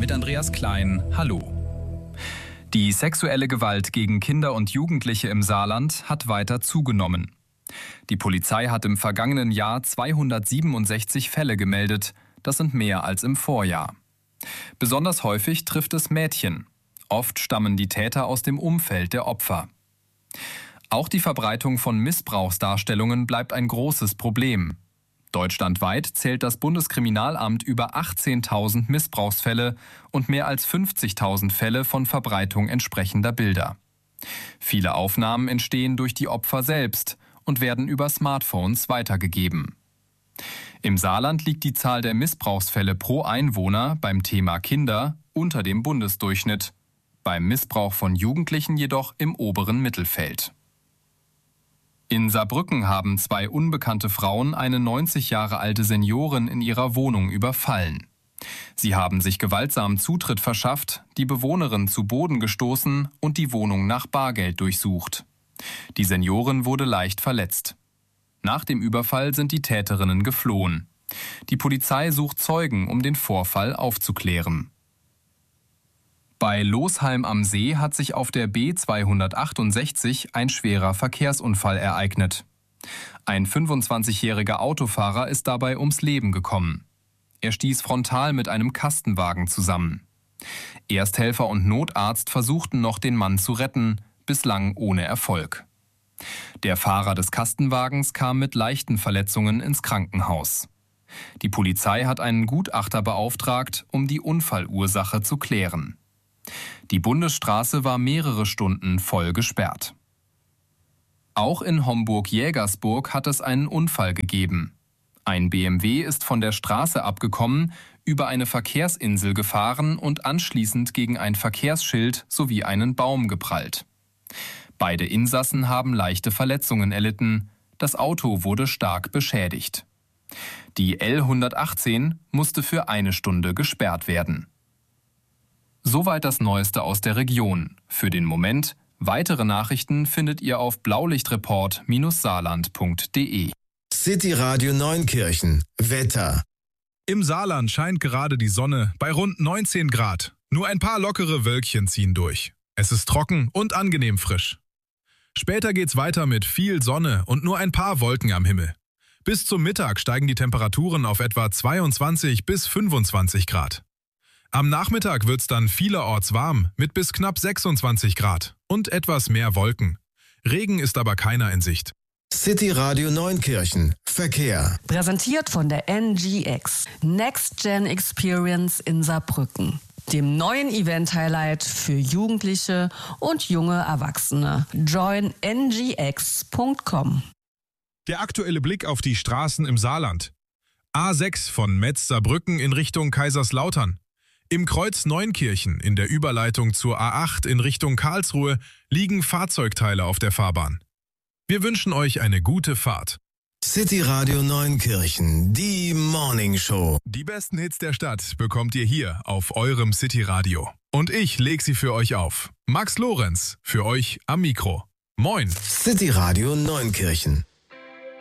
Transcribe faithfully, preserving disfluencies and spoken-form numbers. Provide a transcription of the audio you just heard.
mit Andreas Klein. Hallo. Die sexuelle Gewalt gegen Kinder und Jugendliche im Saarland hat weiter zugenommen. Die Polizei hat im vergangenen Jahr zweihundertsiebenundsechzig Fälle gemeldet. Das sind mehr als im Vorjahr. Besonders häufig trifft es Mädchen. Oft stammen die Täter aus dem Umfeld der Opfer. Auch die Verbreitung von Missbrauchsdarstellungen bleibt ein großes Problem. Deutschlandweit zählt das Bundeskriminalamt über achtzehntausend Missbrauchsfälle und mehr als fünfzigtausend Fälle von Verbreitung entsprechender Bilder. Viele Aufnahmen entstehen durch die Opfer selbst und werden über Smartphones weitergegeben. Im Saarland liegt die Zahl der Missbrauchsfälle pro Einwohner beim Thema Kinder unter dem Bundesdurchschnitt, beim Missbrauch von Jugendlichen jedoch im oberen Mittelfeld. In Saarbrücken haben zwei unbekannte Frauen eine neunzig Jahre alte Seniorin in ihrer Wohnung überfallen. Sie haben sich gewaltsam Zutritt verschafft, die Bewohnerin zu Boden gestoßen und die Wohnung nach Bargeld durchsucht. Die Seniorin wurde leicht verletzt. Nach dem Überfall sind die Täterinnen geflohen. Die Polizei sucht Zeugen, um den Vorfall aufzuklären. Bei Losheim am See hat sich auf der B zweihundertachtundsechzig ein schwerer Verkehrsunfall ereignet. Ein fünfundzwanzigjähriger Autofahrer ist dabei ums Leben gekommen. Er stieß frontal mit einem Kastenwagen zusammen. Ersthelfer und Notarzt versuchten noch, den Mann zu retten, bislang ohne Erfolg. Der Fahrer des Kastenwagens kam mit leichten Verletzungen ins Krankenhaus. Die Polizei hat einen Gutachter beauftragt, um die Unfallursache zu klären. Die Bundesstraße war mehrere Stunden voll gesperrt. Auch in Homburg-Jägersburg hat es einen Unfall gegeben. Ein B M W ist von der Straße abgekommen, über eine Verkehrsinsel gefahren und anschließend gegen ein Verkehrsschild sowie einen Baum geprallt. Beide Insassen haben leichte Verletzungen erlitten. Das Auto wurde stark beschädigt. Die L hundertachtzehn musste für eine Stunde gesperrt werden. Soweit das Neueste aus der Region. Für den Moment. Weitere Nachrichten findet ihr auf blaulichtreport Saarland punkt de. City Radio Neunkirchen. Wetter. Im Saarland scheint gerade die Sonne bei rund neunzehn Grad. Nur ein paar lockere Wölkchen ziehen durch. Es ist trocken und angenehm frisch. Später geht's weiter mit viel Sonne und nur ein paar Wolken am Himmel. Bis zum Mittag steigen die Temperaturen auf etwa zweiundzwanzig bis fünfundzwanzig Grad. Am Nachmittag wird's dann vielerorts warm mit bis knapp sechsundzwanzig Grad und etwas mehr Wolken. Regen ist aber keiner in Sicht. City Radio Neunkirchen. Verkehr. Präsentiert von der N G X. Next Gen Experience in Saarbrücken. Dem neuen Event-Highlight für Jugendliche und junge Erwachsene. join n g x punkt com. Der aktuelle Blick auf die Straßen im Saarland. A sechs von Metz-Saarbrücken in Richtung Kaiserslautern. Im Kreuz Neunkirchen in der Überleitung zur A acht in Richtung Karlsruhe liegen Fahrzeugteile auf der Fahrbahn. Wir wünschen euch eine gute Fahrt. City Radio Neunkirchen, die Morning Show. Die besten Hits der Stadt bekommt ihr hier auf eurem City Radio. Und ich leg sie für euch auf. Max Lorenz, für euch am Mikro. Moin. City Radio Neunkirchen.